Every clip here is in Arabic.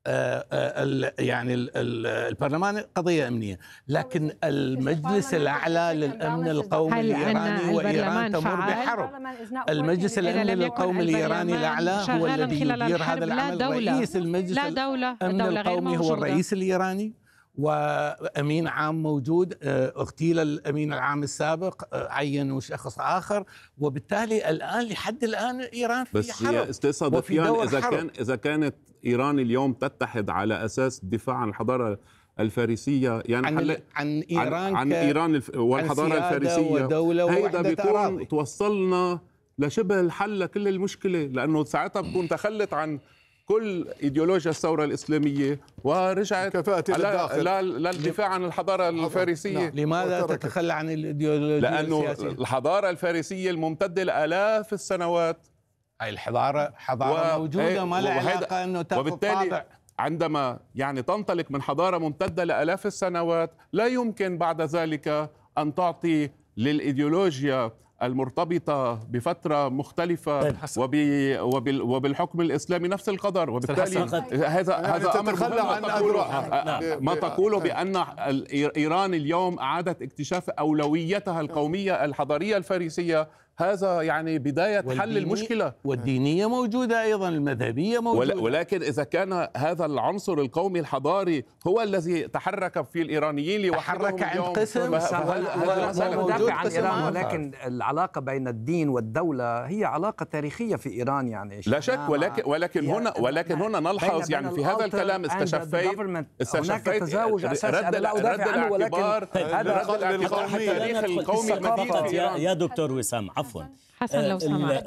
يعني البرلمان قضية أمنية، لكن المجلس الأعلى للأمن القومي الإيراني وإيران تمر بحرب. المجلس الأمني للقومي الإيراني الأعلى هو الذي يدير هذا العمل. رئيس المجلس الأمن القومي هو الرئيس الإيراني، وأمين عام موجود، اغتيل الأمين العام السابق، عينوا شخص آخر، وبالتالي الآن لحد الآن إيران في حرب. بس أستاذ صدفيان، إذا كانت إيران اليوم تتحد على أساس الدفاع عن الحضارة الفارسية، يعني عن إيران عن إيران والحضارة الفارسية، هيدا بيكون توصلنا لشبه الحل لكل المشكلة، لأنه ساعتها بكون تخلت عن كل إيديولوجيا الثورة الإسلامية ورجعت للدفاع عن الحضارة الفارسية. لماذا تتخلى عن الإيديولوجيا لأنه السياسية؟ الحضارة الفارسية الممتدة لآلاف السنوات، أي الحضارة موجودة، ما لها علاقة أنه تأخذ طابع. عندما يعني تنطلق من حضارة ممتدة لآلاف السنوات، لا يمكن بعد ذلك أن تعطي للإيديولوجيا المرتبطة بفترة مختلفة وبالحكم الإسلامي نفس القدر. وبالتالي هذا أمر ما تقوله بأن إيران اليوم أعادت اكتشاف أولويتها القومية الحضارية الفارسية، هذا يعني بداية حل المشكلة. والدينية موجودة أيضا، المذهبية موجودة، ولكن إذا كان هذا العنصر القومي الحضاري هو الذي تحرك في الإيرانيين ليوحدهم اليوم، قسم مدافع عن إيران، ولكن العلاقة بين الدين والدولة هي علاقة تاريخية في إيران، يعني لا شك. ولكن هنا نلحظ يعني في هذا الكلام استشفيت تزاوج أساسي رد الاعتبار التاريخ القومي المديد في إيران. يا دكتور وسام، عفوا، حسن لو سمحت،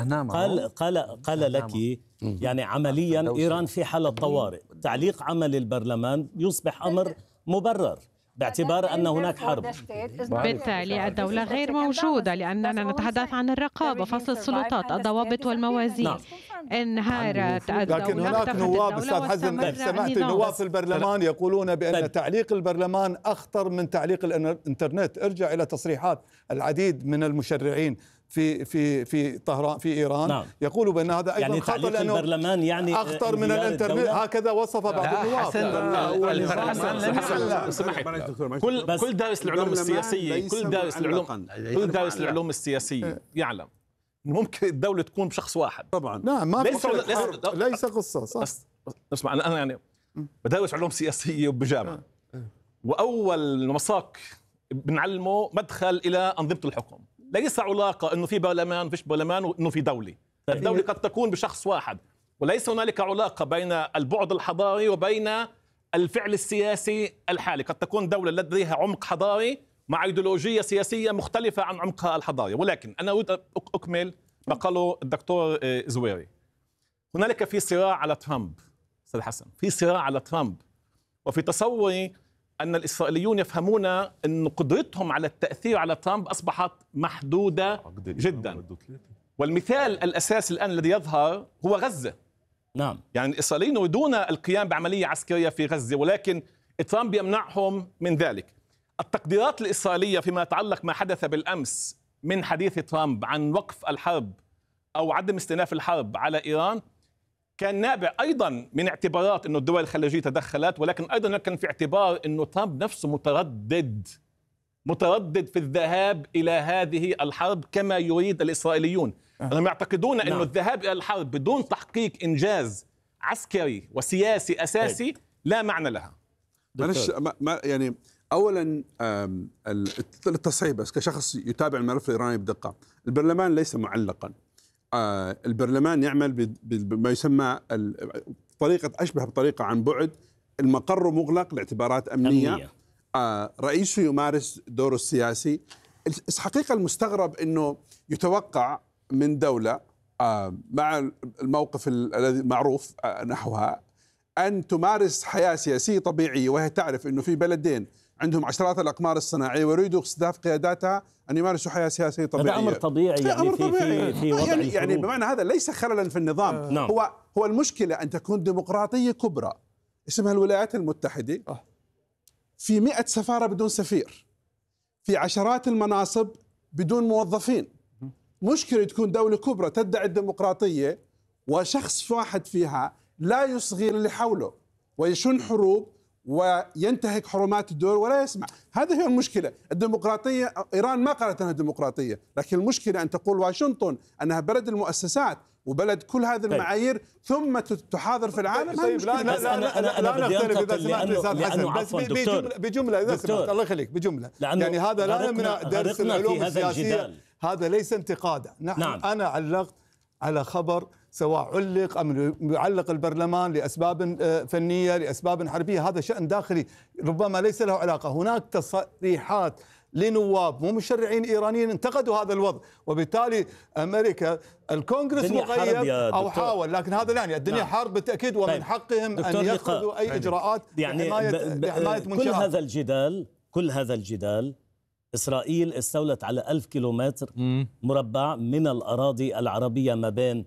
قال لك يعني عمليا إيران في حالة طوارئ، تعليق عمل البرلمان يصبح أمر مبرر باعتبار أن هناك حرب. بالتالي الدولة غير موجودة، لأننا نتحدث عن الرقابة، فصل السلطات، الضوابط والموازين. انهارت الدولة، لكن هناك نواب، أستاذ حسن سمعت نواب في البرلمان يقولون بأن تعليق البرلمان أخطر من تعليق الإنترنت. ارجع إلى تصريحات العديد من المشرعين في طهران في إيران، يقولوا بأن هذا أيضا يعني خطر، لأنه البرلمان يعني أخطر من الإنترنت. هكذا وصف بعض النواب. كل دارس العلوم السياسية، كل دارس العلوم السياسية يعلم ممكن الدولة تكون بشخص واحد. طبعا نعم، ما ليس قصة صح. اسمع، أنا يعني بدرس علوم سياسية وبجامعة، وأول مساق بنعلمه مدخل إلى أنظمة الحكم. ليس علاقة إنه في برلمان وفيش برلمان وإنه في دولة. الدولة قد تكون بشخص واحد، وليس هنالك علاقة بين البعد الحضاري وبين الفعل السياسي الحالي. قد تكون دولة لديها عمق حضاري مع ايديولوجية سياسية مختلفة عن عمقها الحضاري. ولكن أنا أريد أكمل ما قاله الدكتور زويري. هنالك في صراع على ترامب أستاذ حسن، في صراع على ترامب، وفي تصوري أن الإسرائيليون يفهمون أن قدرتهم على التأثير على ترامب أصبحت محدودة جدا. والمثال الأساسي الآن الذي يظهر هو غزة. نعم، يعني الإسرائيليين يريدون القيام بعملية عسكرية في غزة، ولكن ترامب يمنعهم من ذلك. التقديرات الإسرائيلية فيما يتعلق ما حدث بالأمس من حديث ترامب عن وقف الحرب أو عدم استئناف الحرب على إيران كان نابع أيضا من اعتبارات أنه الدول الخليجية تدخلت، ولكن أيضا كان في اعتبار أنه ترامب نفسه متردد في الذهاب إلى هذه الحرب كما يريد الإسرائيليون. هم يعتقدون أنه الذهاب إلى الحرب بدون تحقيق إنجاز عسكري وسياسي أساسي لا معنى لها. يعني أولا التصحيح بس كشخص يتابع الملف الإيراني بدقة، البرلمان ليس معلقا. البرلمان يعمل بما يسمى طريقة أشبه بطريقة عن بعد، المقر مغلق لاعتبارات أمنية. رئيسه يمارس دوره السياسي. الحقيقة المستغرب أنه يتوقع من دولة مع الموقف الذي معروف نحوها أن تمارس حياة سياسية طبيعية، وهي تعرف أنه في بلدين عندهم عشرات الأقمار الصناعية ويريدوا استهداف قياداتها أن يمارسوا حياة سياسية طبيعية. هذا أمر طبيعي، يعني أمر طبيعي. في وضع يعني بمعنى هذا ليس خللا في النظام. هو المشكلة أن تكون ديمقراطية كبرى اسمها الولايات المتحدة، في 100 سفارة بدون سفير، في عشرات المناصب بدون موظفين. مشكلة تكون دولة كبرى تدعي الديمقراطية وشخص واحد فيها لا يصغي اللي حوله ويشن حروب وينتهك حرمات الدول ولا يسمع. هذه هي المشكلة. الديمقراطية، إيران ما قالت أنها ديمقراطية، لكن المشكلة أن تقول واشنطن أنها بلد المؤسسات وبلد كل هذه المعايير ثم تحاضر في العالم. طيب لا نختلف إذا سمحت أستاذ حسن، بس بجملة إذا سمحت الله يخليك، بجملة يعني هذا لا يمنع درس العلوم السياسية، هذا ليس انتقادا. نعم. أنا علقت على خبر سواء علق أم يعلق البرلمان لأسباب فنية لأسباب حربية، هذا شأن داخلي ربما ليس له علاقة. هناك تصريحات لنواب ومشرعين إيرانيين انتقدوا هذا الوضع، وبالتالي أمريكا الكونغرس مغيب أو حاول، لكن هذا لا يعني الدنيا حرب بالتأكيد، ومن حقهم أن يأخذوا أي إجراءات لحماية منشآت. كل هذا الجدال إسرائيل استولت على 1000 كيلومتر مربع من الأراضي العربية ما بين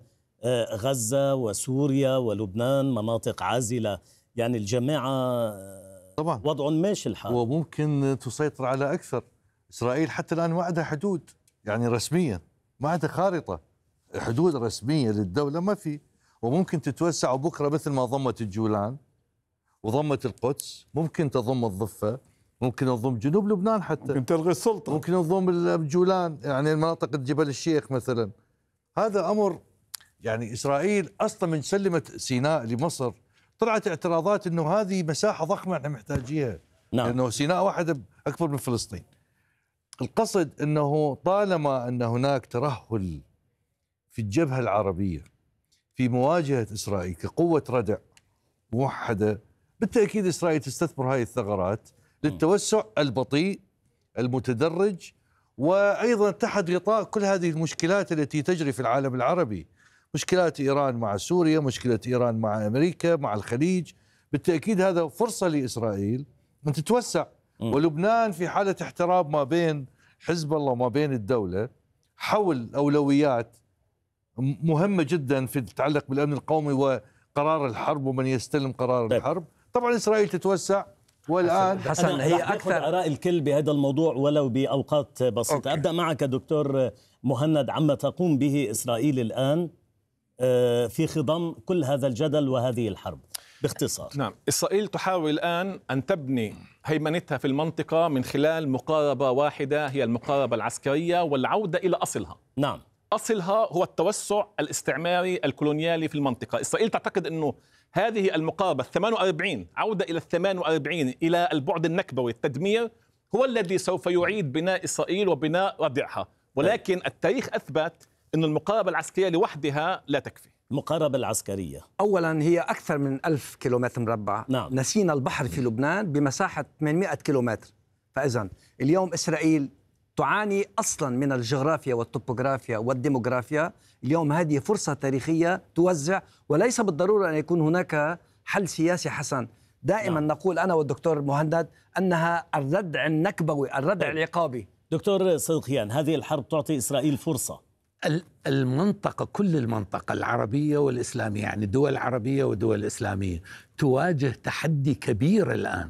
غزة وسوريا ولبنان، مناطق عازلة، يعني الجماعة طبعا وضع ماشي الحال وممكن تسيطر على أكثر. إسرائيل حتى الآن ما عندها حدود يعني رسميا، ما عندها خارطة حدود رسمية للدولة ما في، وممكن تتوسع. وبكرة مثل ما ضمت الجولان وضمت القدس ممكن تضم الضفة، ممكن تضم جنوب لبنان، حتى ممكن تلغي السلطة، ممكن تضم الجولان يعني مناطق جبل الشيخ مثلا. هذا أمر يعني إسرائيل أصلا من سلمت سيناء لمصر طلعت اعتراضات إنه هذه مساحة ضخمة احنا محتاجيها، لأنه سيناء واحدة أكبر من فلسطين. القصد أنه طالما أن هناك ترهل في الجبهة العربية في مواجهة إسرائيل كقوة ردع موحدة، بالتأكيد إسرائيل تستثمر هذه الثغرات للتوسع البطيء المتدرج، وأيضا تحت غطاء كل هذه المشكلات التي تجري في العالم العربي، مشكلات إيران مع سوريا، مشكلة إيران مع أمريكا، مع الخليج. بالتأكيد هذا فرصة لإسرائيل أن تتوسع. ولبنان في حالة احتراب ما بين حزب الله وما بين الدولة حول أولويات مهمة جدا في تتعلق بالأمن القومي وقرار الحرب ومن يستلم قرار الحرب. طبعا إسرائيل تتوسع. والآن حسن هي أكثر آراء الكل بهذا الموضوع ولو بأوقات بسيطة. أبدأ معك دكتور مهند عما تقوم به إسرائيل الآن في خضم كل هذا الجدل وهذه الحرب باختصار. نعم، إسرائيل تحاول الآن أن تبني هيمنتها في المنطقة من خلال مقاربة واحدة، هي المقاربة العسكرية والعودة إلى أصلها. نعم، أصلها هو التوسع الاستعماري الكولونيالي في المنطقة. إسرائيل تعتقد أنه هذه المقاربة 48 عودة إلى 48 إلى البعد النكبوي التدمير هو الذي سوف يعيد بناء إسرائيل وبناء ردعها، ولكن التاريخ أثبت أن المقاربة العسكرية لوحدها لا تكفي. المقاربة العسكرية أولا هي أكثر من 1000 كيلومتر مربع. نعم. نسينا البحر في لبنان بمساحة 800 كيلومتر. فإذن اليوم إسرائيل تعاني أصلا من الجغرافيا والتوبوغرافيا والديموغرافيا. اليوم هذه فرصة تاريخية توزع، وليس بالضرورة أن يكون هناك حل سياسي. حسن دائما نقول أنا والدكتور مهند أنها الردع النكبوي، الردع العقابي. دكتور صدقيان، هذه الحرب تعطي إسرائيل فرصة. المنطقة، كل المنطقة العربية والإسلامية، يعني دول العربية ودول إسلامية تواجه تحدي كبير الآن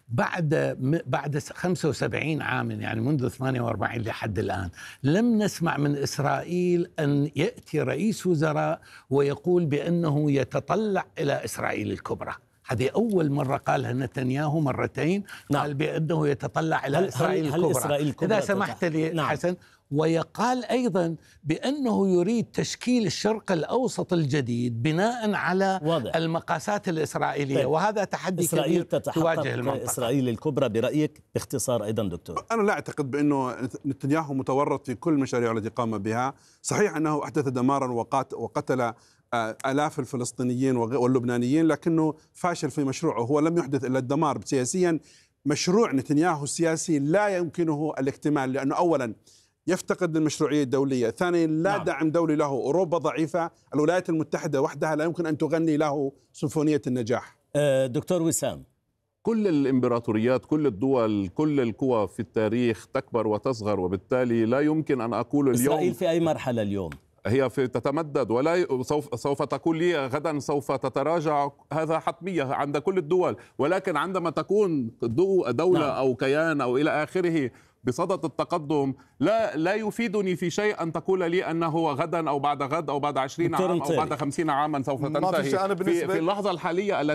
بعد 75 عاما، يعني منذ 48 لحد الآن لم نسمع من إسرائيل أن يأتي رئيس وزراء ويقول بأنه يتطلع إلى إسرائيل الكبرى. هذه أول مرة قالها نتنياهو مرتين. نعم. قال بأنه يتطلع إلى إسرائيل الكبرى. إذا سمحت لي. نعم. حسن، ويقال أيضا بأنه يريد تشكيل الشرق الأوسط الجديد بناء على المقاسات الإسرائيلية. طيب. وهذا تحدي كبير تواجه المنطقة. إسرائيل الكبرى برأيك باختصار أيضا دكتور؟ أنا لا أعتقد بأنه نتنياهو متورط في كل المشاريع التي قام بها. صحيح أنه أحدث دمارا وقتل آلاف الفلسطينيين واللبنانيين، لكنه فاشل في مشروعه. هو لم يحدث إلا الدمار سياسيا. مشروع نتنياهو السياسي لا يمكنه الاكتمال، لأنه أولا يفتقد المشروعية الدولية، ثانيا لا دعم دولي له، أوروبا ضعيفة، الولايات المتحدة وحدها لا يمكن أن تغني له سيمفونية النجاح. دكتور وسام، كل الإمبراطوريات، كل الدول، كل القوى في التاريخ تكبر وتصغر، وبالتالي لا يمكن أن أقول اليوم إسرائيل في أي مرحلة اليوم؟ هي تتمدد، ولا سوف تقول لي غدا سوف تتراجع، هذا حتمية عند كل الدول. ولكن عندما تكون دولة أو كيان أو إلى آخره بصدد التقدم لا يفيدني في شيء أن تقول لي أنه غدا أو بعد غد أو بعد 20 عام أو بعد 50 عاما سوف تنتهي. في اللحظة الحالية